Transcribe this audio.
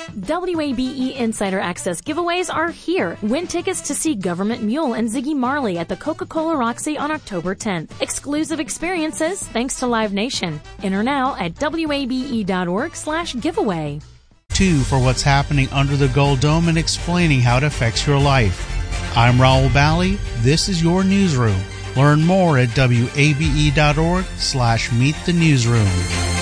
WABE Insider Access giveaways are here. Win tickets to see Government Mule and Ziggy Marley at the Coca-Cola Roxy on October 10th. Exclusive experiences thanks to Live Nation. Enter now at wabe.org/giveaway. 2 for what's happening under the Gold Dome and explaining how it affects your life. I'm Raul Bally. This is your newsroom. Learn more at wabe.org/meetthenewsroom.